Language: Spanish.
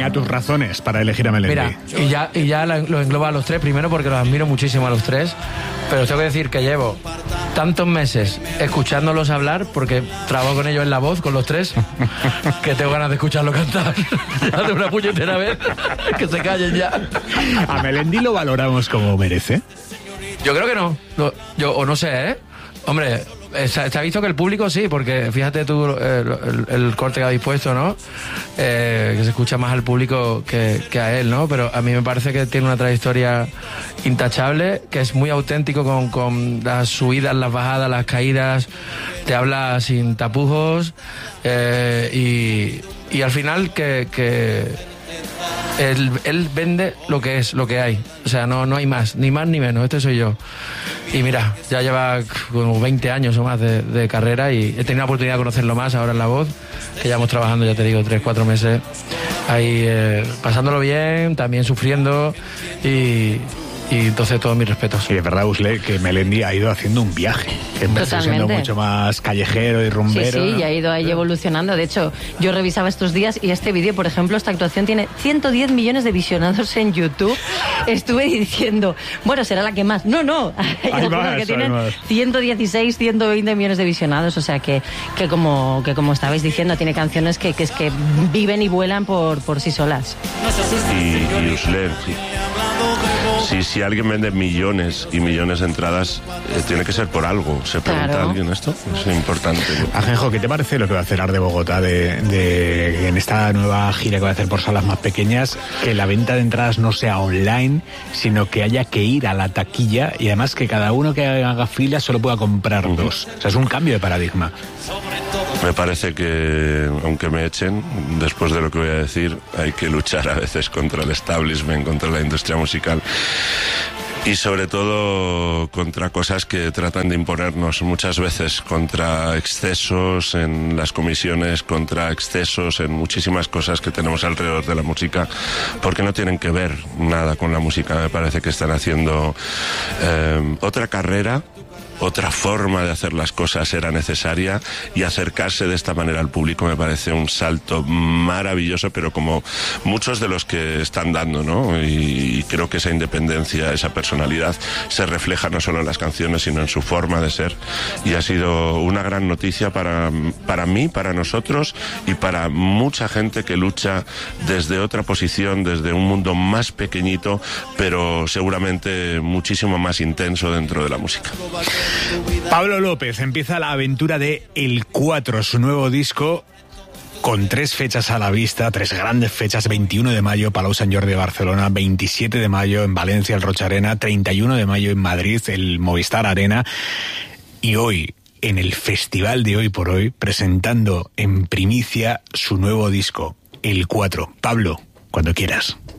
Venga, tus razones para elegir a Melendi. Mira, y ya lo engloba a los tres, primero porque los admiro muchísimo a los tres, pero tengo que decir que llevo tantos meses escuchándolos hablar, porque trabajo con ellos en La Voz, con los tres, que tengo ganas de escucharlo cantar ya de una puñetera vez, que se callen ya. ¿A Melendi lo valoramos como merece? Yo creo que no, o no sé, ¿eh? Hombre, se ha visto que el público sí, porque fíjate tú el corte que habéis puesto, ¿no? Que se escucha más al público que a él, ¿no? Pero a mí me parece que tiene una trayectoria intachable, que es muy auténtico con las subidas, las bajadas, las caídas, te habla sin tapujos, y al final que él vende lo que es, lo que hay. O sea, no hay más ni menos, este soy yo. Y mira, ya lleva como 20 años o más de carrera, y he tenido la oportunidad de conocerlo más ahora en La Voz, que llevamos trabajando, ya te digo, 3-4 meses ahí, pasándolo bien, también sufriendo, y entonces todos mis respetos. Sí, es verdad, Usle, que Melendi ha ido haciendo un viaje, que empezó siendo mucho más callejero y rumbero. Sí, y ha ido ahí evolucionando. De hecho, yo revisaba estos días y este vídeo, por ejemplo, esta actuación tiene 110 millones de visionados en YouTube. Estuve diciendo, bueno, será la que más. No, hay más, que tienen 116, 120 millones de visionados. O sea que como estabais diciendo, tiene canciones que viven y vuelan por sí solas. Y Usle, si alguien vende millones y millones de entradas, tiene que ser por algo. ¿Se pregunta a alguien esto? Es importante, ¿no? Ajenjo, ¿qué te parece lo que va a hacer Art de Bogotá en esta nueva gira que va a hacer por salas más pequeñas? Que la venta de entradas no sea online, sino que haya que ir a la taquilla, y además que cada uno que haga fila solo pueda comprar dos. O sea, es un cambio de paradigma. Me parece que, aunque me echen, después de lo que voy a decir, hay que luchar a veces contra el establishment, contra la industria musical, y sobre todo contra cosas que tratan de imponernos, muchas veces contra excesos en las comisiones, contra excesos en muchísimas cosas que tenemos alrededor de la música, porque no tienen que ver nada con la música. Me parece que están haciendo otra carrera. Otra forma de hacer las cosas era necesaria, y acercarse de esta manera al público me parece un salto maravilloso, pero como muchos de los que están dando, ¿no? Y creo que esa independencia, esa personalidad se refleja no solo en las canciones, sino en su forma de ser, y ha sido una gran noticia para mí, para nosotros y para mucha gente que lucha desde otra posición, desde un mundo más pequeñito, pero seguramente muchísimo más intenso dentro de la música. Pablo López empieza la aventura de El 4, su nuevo disco, con 3 fechas a la vista, 3 grandes fechas: 21 de mayo, Palau Sant Jordi de Barcelona, 27 de mayo en Valencia, el Rocha Arena, 31 de mayo en Madrid, el Movistar Arena, y hoy, en el festival de Hoy por Hoy, presentando en primicia su nuevo disco, El 4. Pablo, cuando quieras.